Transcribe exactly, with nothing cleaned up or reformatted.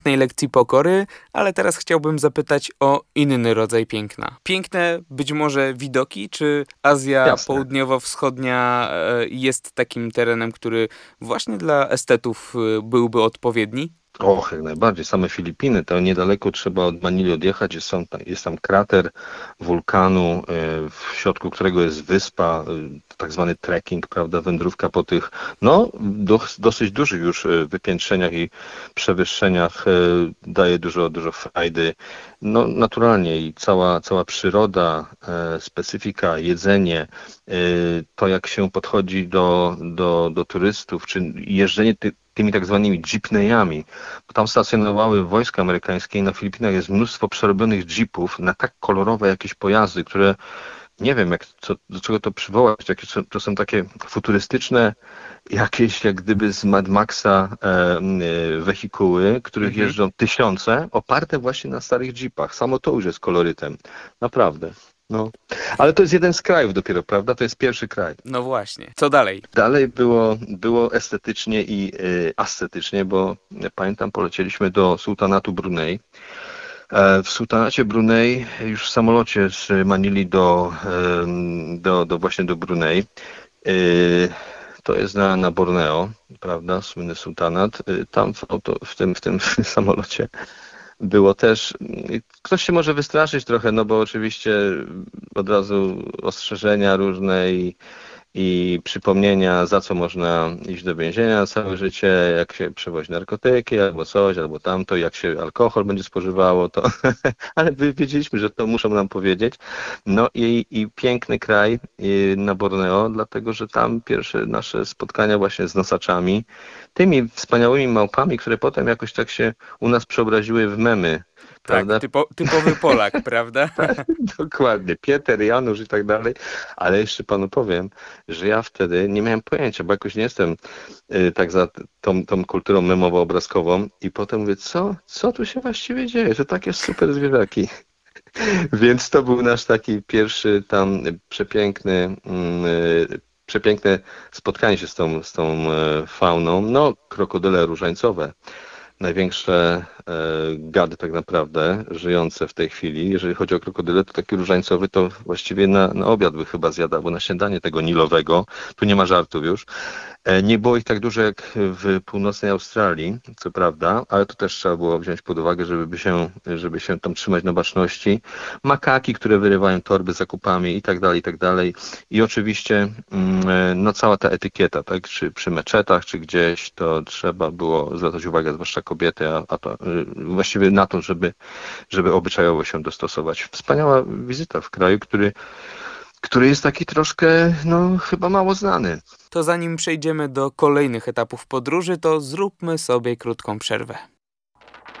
tej lekcji pokory, ale teraz chciałbym zapytać o inny rodzaj piękna. Piękne być może widoki, czy Azja Jasne. Południowo-Wschodnia e, jest takim terenem, który właśnie dla estetów e, byłby odpowiedni? Och, jak najbardziej. Same Filipiny, to niedaleko trzeba od Manili odjechać. Jest, są, jest tam krater wulkanu, e, w środku którego jest wyspa, e, tak zwany trekking, prawda, wędrówka po tych, no, do, dosyć dużych już e, wypiętrzeniach i przewyższeniach e, daje dużo, dużo frajdy. No, naturalnie i cała, cała przyroda, e, specyfika, jedzenie, e, to jak się podchodzi do, do, do turystów, czy jeżdżenie ty, tymi tak zwanymi jeepneyami, bo tam stacjonowały wojska amerykańskie i na Filipinach jest mnóstwo przerobionych jeepów na tak kolorowe jakieś pojazdy, które nie wiem, jak, co, do czego to przywołać. Jakie są, to są takie futurystyczne, jakieś jak gdyby z Mad Maxa e, e, wehikuły, których Mhm. jeżdżą tysiące, oparte właśnie na starych jeepach. Samo to już jest kolorytem. Naprawdę. No. Ale to jest jeden z krajów dopiero, prawda? To jest pierwszy kraj. No właśnie. Co dalej? Dalej było, było estetycznie i y, ascetycznie, bo ja pamiętam, polecieliśmy do sultanatu Brunei. E, w sultanacie Brunei, już w samolocie z Manili do, em, do, do właśnie do Brunei, y, to jest na, na Borneo, prawda, słynny sultanat. Y, Tam w, auto, w tym, w tym samolocie było też, ktoś się może wystraszyć trochę, no bo oczywiście od razu ostrzeżenia różne i i przypomnienia, za co można iść do więzienia całe życie, jak się przewozi narkotyki, albo coś, albo tamto, jak się alkohol będzie spożywało, to ale wiedzieliśmy, że to muszą nam powiedzieć. No i, i piękny kraj i na Borneo, dlatego że tam pierwsze nasze spotkania właśnie z nosaczami, tymi wspaniałymi małpami, które potem jakoś tak się u nas przeobraziły w memy, Tak, prawda? typo, typowy Polak, prawda? Dokładnie, Pieter, Janusz i tak dalej, ale jeszcze panu powiem, że ja wtedy nie miałem pojęcia, bo jakoś nie jestem y, tak za tą, tą kulturą memowo-obrazkową i potem mówię, co, co tu się właściwie dzieje, to takie super zwierzaki. Więc to był nasz taki pierwszy tam przepiękny, mm, y, przepiękne spotkanie się z tą, z tą y, fauną, no krokodyle różańcowe. Największe e, gady tak naprawdę żyjące w tej chwili. Jeżeli chodzi o krokodyle, to taki różańcowy to właściwie na, na obiad by chyba zjadł, albo na śniadanie tego nilowego. Tu nie ma żartów już. E, nie było ich tak dużo jak w północnej Australii, co prawda, ale to też trzeba było wziąć pod uwagę, żeby się, żeby się tam trzymać na baczności. Makaki, które wyrywają torby z zakupami i tak dalej, i tak dalej. I oczywiście mm, no cała ta etykieta, tak, czy przy meczetach, czy gdzieś, to trzeba było zwracać uwagę, zwłaszcza kobiety, a, a to y, właściwie na to, żeby, żeby obyczajowo się dostosować. Wspaniała wizyta w kraju, który, który jest taki troszkę, no chyba mało znany. To zanim przejdziemy do kolejnych etapów podróży, to zróbmy sobie krótką przerwę.